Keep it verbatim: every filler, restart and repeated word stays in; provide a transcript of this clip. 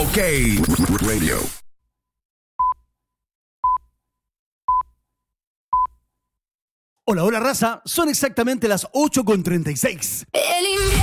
OK Radio. Hola, hola raza, son exactamente las ocho con treinta y seis.